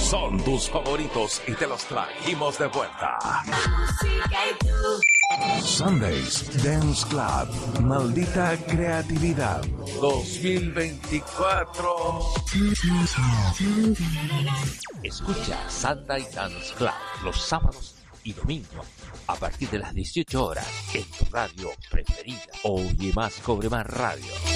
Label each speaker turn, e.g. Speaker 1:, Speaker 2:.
Speaker 1: son tus favoritos y te los trajimos de vuelta. Sundays Dance Club, maldita creatividad 2024.
Speaker 2: Escucha Sunday Dance Club los sábados y domingos a partir de las 18 horas en tu radio preferida. Oye Más Cobre Más Radio.